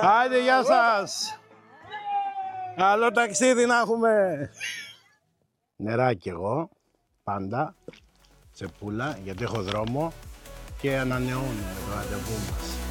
Άντε, γεια σας. Καλό ταξίδι να έχουμε. Νεράκι εγώ, πάντα, σε πούλα, γιατί έχω δρόμο και ανανεώνουμε το ραντεβού μας.